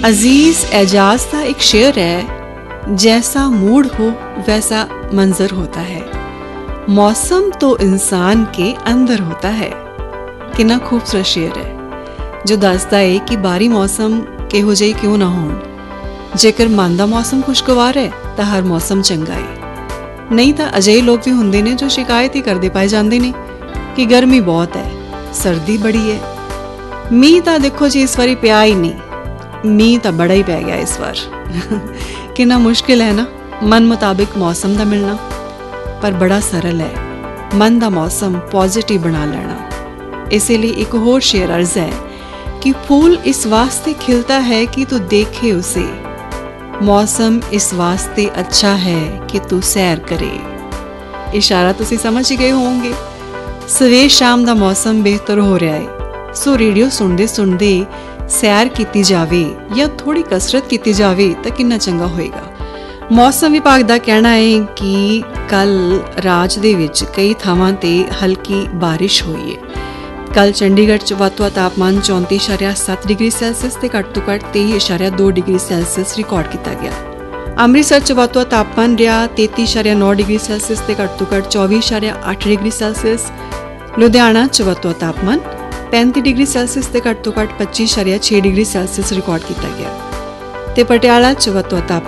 अजीज़ एजाज का एक शेर है, जैसा मूड हो वैसा मंजर होता है, मौसम तो इंसान के अंदर होता है। कितना खूबसूरत शेर है जो दसदा है कि बारी मौसम किहो जिहे क्यों ना होण, जेकर मन दा मौसम खुशगवार है तो हर मौसम चंगा है। नहीं तो अजिहे लोग भी हुंदे ने जो शिकायत ही करते पाए जाते हैं कि गर्मी बहुत है, सर्दी बड़ी है। मीह तो देखो जी इस बारी पिया ही नहीं, मीह तो बड़ा ही पै गया इस बार। कितना मुश्किल है ना मन मुताबिक मौसम का मिलना, पर बड़ा सरल है मन का मौसम पॉजिटिव बना लेना। इसीलिए एक होर शेर अर्ज है कि फूल इस वास्ते खिलता है कि तू देखे उसे, मौसम इस वास्ते अच्छा है कि तू सैर करे। इशारा तुसी समझ ही गए होंगे। सवेर शाम का मौसम बेहतर हो रहा है, सो रेडियो सुनते सुनते सैर की जावे या थोड़ी कसरत की जावे तो कितना चंगा होएगा। मौसम विभाग का कहना है कि कल राज दे विच कई थावां ते हल्की बारिश हुई है। कल चंडीगढ़ च वध तो वध तापमान 34.7 डिग्री सैल्सियस ते घट तो घट 23.2 डिग्री सैल्सियस रिकॉर्ड किया गया। अमृतसर च वध तो वध तापमान रहा 33.9 डिग्री सैल्सियस ते घट तो घट 24.8 डिग्री सैल्सियस। लुधियाना च वध तो वध तापमान 35 डिग्री सैल्सियस ते घट तो घट 25.6 डिग्री सैल्सियस रिकॉर्ड किया गया। ते पटियाला च वध तो वध तापमान